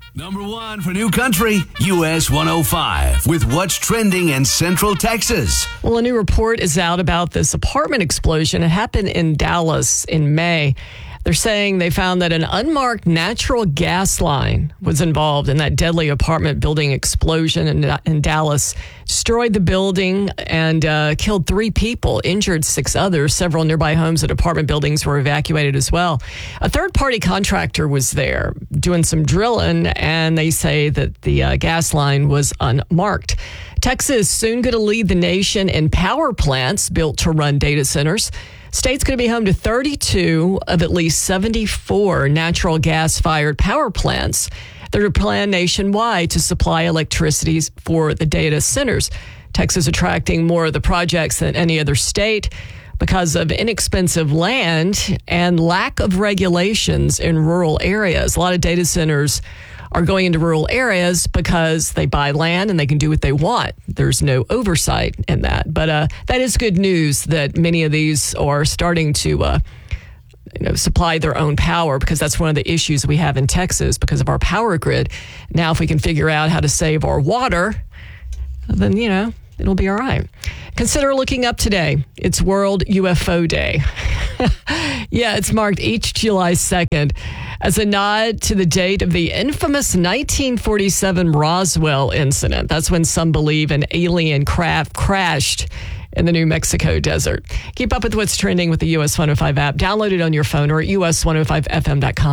Number one for New Country, US 105, with what's trending in Central Texas. Well, a new report is out about this apartment explosion. It happened in Dallas in May. They're saying they found that an unmarked natural gas line was involved in that deadly apartment building explosion in Dallas. Destroyed the building and killed 3 people, injured 6 others. Several nearby homes and apartment buildings were evacuated as well. A third-party contractor was there doing some drilling, and they say that the gas line was unmarked. Texas is soon going to lead the nation in power plants built to run data centers. State's going to be home to 32 of at least 74 natural gas-fired power plants that are planned nationwide to supply electricity for the data centers. Texas attracting more of the projects than any other state because of inexpensive land and lack of regulations in rural areas. A lot of data centers are going into rural areas because they buy land and they can do what they want. There's no oversight in that. But that is good news that many of these are starting to supply their own power, because that's one of the issues we have in Texas because of our power grid. Now, if we can figure out how to save our water, then, it'll be all right. Consider looking up today. It's World UFO Day. Yeah, it's marked each July 2nd as a nod to the date of the infamous 1947 Roswell incident. That's when some believe an alien craft crashed in the New Mexico desert. Keep up with what's trending with the US 105 app. Download it on your phone or at us105fm.com.